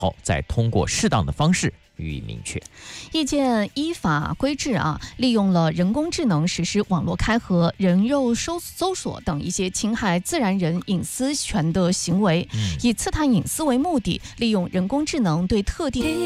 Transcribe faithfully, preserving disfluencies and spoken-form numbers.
后再通过适当的方式予以明确。 意见依法规制啊，利用了人工智能实施网络开合、人肉搜搜索等一些侵害自然人隐私权的行为， 嗯、 以刺探隐私为目的，利用人工智能对特定